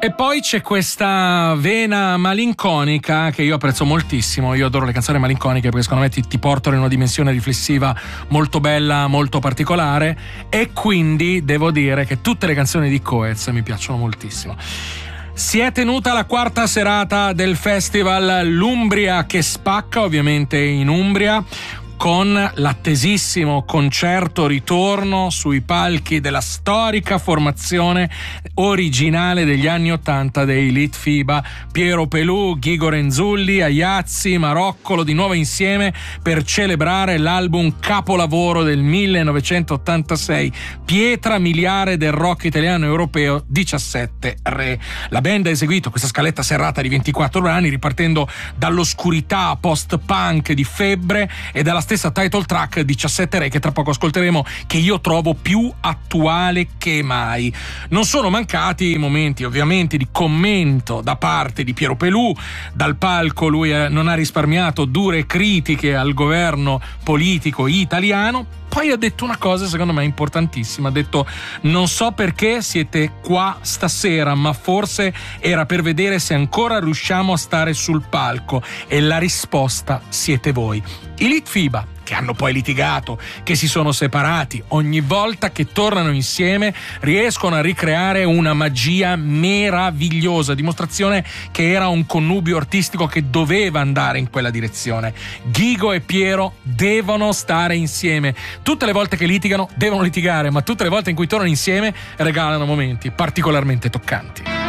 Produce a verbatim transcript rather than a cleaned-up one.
E poi c'è questa vena malinconica che io apprezzo moltissimo. Io adoro le canzoni malinconiche perché secondo me ti, ti portano in una dimensione riflessiva molto bella, molto particolare, e quindi devo dire che tutte le canzoni di Coez mi piacciono moltissimo. Si è tenuta la quarta serata del festival L'Umbria che spacca, ovviamente in Umbria, con l'attesissimo concerto ritorno sui palchi della storica formazione originale degli anni ottanta dei Litfiba, Piero Pelù, Ghigo Renzulli, Aiazzi, Maroccolo di nuovo insieme per celebrare l'album capolavoro del millenovecentottantasei, pietra miliare del rock italiano europeo, diciassette Re. La band ha eseguito questa scaletta serrata di ventiquattro brani ripartendo dall'oscurità post-punk di Febbre e dalla stessa title track diciassette Re, che tra poco ascolteremo, che io trovo più attuale che mai. Non sono mancati momenti ovviamente di commento da parte di Piero Pelù. Dal palco lui non ha risparmiato dure critiche al governo politico italiano. Poi ha detto una cosa secondo me importantissima, ha detto: non so perché siete qua stasera, ma forse era per vedere se ancora riusciamo a stare sul palco, e la risposta siete voi. I Litfiba, che hanno poi litigato, che si sono separati, ogni volta che tornano insieme riescono a ricreare una magia meravigliosa, dimostrazione che era un connubio artistico che doveva andare in quella direzione. Ghigo e Piero devono stare insieme. Tutte le volte che litigano devono litigare, ma tutte le volte in cui tornano insieme regalano momenti particolarmente toccanti.